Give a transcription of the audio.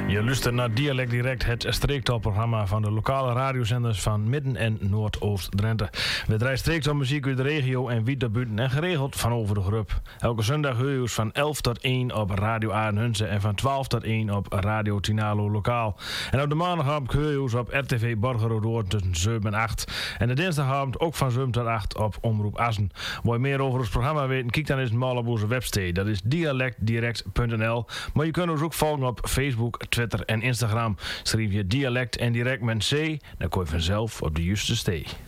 Je luistert naar Dialect Direct, het streektaalprogramma van de lokale radiozenders van Midden- en Noordoost-Drenthe. We draaien streektaal muziek uit de regio en wiet daarbuiten en geregeld van over de groep. Elke zondag hoor je ons van 11 tot 1 op Radio Aardenhunze en van 12 tot 1 op Radio Tinalo Lokaal. En op de maandagavond hoor je ons op RTV Borgeroodoord tussen 7 en 8. En de dinsdagavond ook van 7 tot 8 op Omroep Assen. Wil je meer over ons programma weten, kijk dan eens maar op onze website. Dat is dialectdirect.nl. Maar je kunt ons ook volgen op Facebook, Twitter en Instagram. Schrijf je dialect en direct met C, dan kom je vanzelf op de juiste stee.